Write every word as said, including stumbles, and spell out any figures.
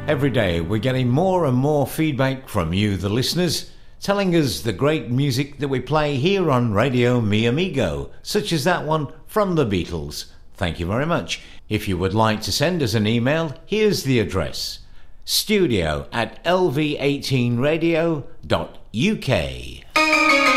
Every day we're getting more and more feedback from you, the listeners, telling us the great music that we play here on Radio Mi Amigo, such as that one from the Beatles. Thank you very much. If you would like to send us an email, here's the address: studio at l v eighteen radio dot u k.